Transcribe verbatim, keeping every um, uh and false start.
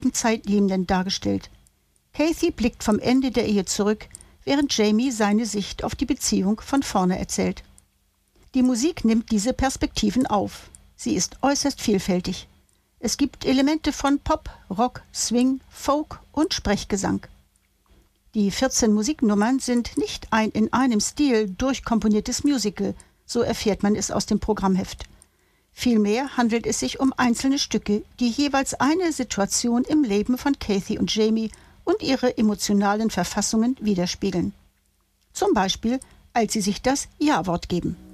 ewigen Zeitlebenden dargestellt. Kathy blickt vom Ende der Ehe zurück, während Jamie seine Sicht auf die Beziehung von vorne erzählt. Die Musik nimmt diese Perspektiven auf. Sie ist äußerst vielfältig. Es gibt Elemente von Pop, Rock, Swing, Folk und Sprechgesang. Die vierzehn Musiknummern sind nicht ein in einem Stil durchkomponiertes Musical, so erfährt man es aus dem Programmheft. Vielmehr handelt es sich um einzelne Stücke, die jeweils eine Situation im Leben von Kathy und Jamie und ihre emotionalen Verfassungen widerspiegeln. Zum Beispiel, als sie sich das Ja-Wort geben.